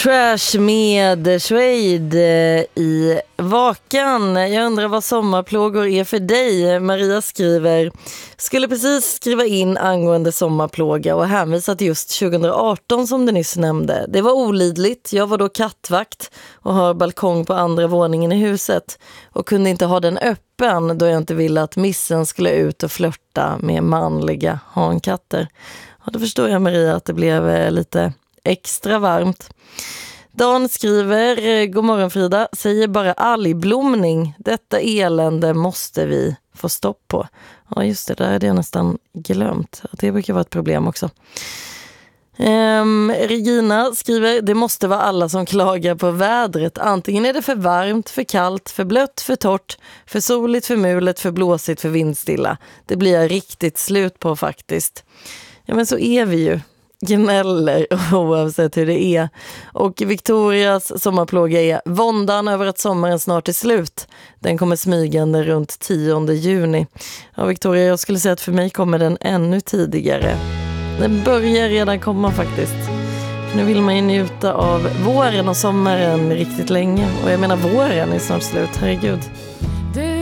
Trash med Suede i Vakan. Jag undrar vad sommarplågor är för dig. Maria skriver: skulle precis skriva in angående sommarplåga och hänvisa till just 2018 som du nyss nämnde. Det var olidligt. Jag var då kattvakt och har balkong på andra våningen i huset och kunde inte ha den öppen då jag inte ville att missen skulle ut och flörta med manliga hankatter. Och då förstår jag, Maria, att det blev lite extra varmt. Dan skriver: god morgon Frida, säger bara algblomning. Detta elände måste vi få stopp på. Ja just det, där hade jag nästan glömt. Det brukar vara ett problem också. Regina skriver: det måste vara alla som klagar på vädret. Antingen är det för varmt, för kallt, för blött, för torrt, för soligt, för mulet, för blåsigt, för vindstilla. Det blir jag riktigt slut på faktiskt. Ja men så är vi ju. Gnäller oavsett hur det är. Och Victorias sommarplåga är våndan över att sommaren snart är slut. Den kommer smygande runt 10 juni. Ja Victoria, jag skulle säga att för mig kommer den ännu tidigare. Den börjar redan komma faktiskt. Nu vill man ju njuta av våren och sommaren riktigt länge. Och jag menar våren är snart slut, herregud.